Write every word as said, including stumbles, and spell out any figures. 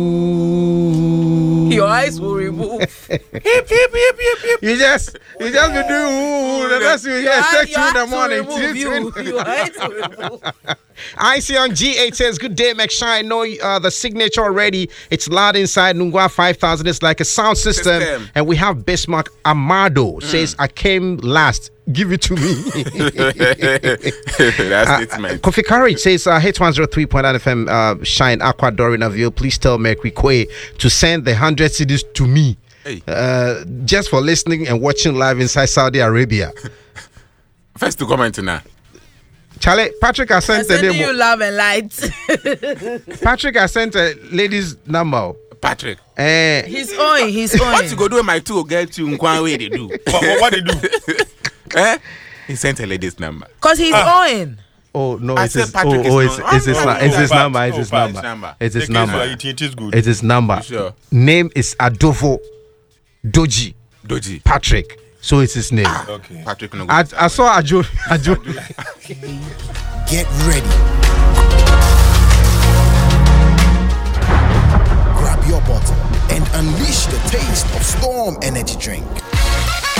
Your eyes will remove. hip, hip, hip, hip, hip. You just, you just be doing ooh, the rest you hear six in the morning. You, your eyes will remove. I see on G eight says, good day, McShine. Know uh, the signature already. It's loud inside. Nungwa five thousand. It's like a sound system. system. And we have Bismarck Amado mm. says, I came last. Give it to me. That's it, man. Kofi Courage says, uh, Hit one oh three point nine F M, uh, Shine, Aqua, Dorinaville. Please tell Mercury Quay to send the one hundred cities to me. Hey. Uh, just for listening and watching live inside Saudi Arabia. First to comment now. Charlie, Patrick has sent the name. You love and light. Patrick has sent a lady's number. Patrick. Uh, he's on. He's on. What you go do with my two girl to Nkwan way they do? what, what they do? eh? He sent a lady's number. Cause he's ah. on. Oh no! It's his, oh, oh, it's, it's his, oh, it's his number. It's his number. It's his number. It is good. It's his number. Sure. Name is Adolfo Doji. Doji. Patrick. So it's his name. Ah, okay. Patrick. No I, I saw Ajo. Ajo. Get ready. Grab your bottle and unleash the taste of Storm Energy Drink.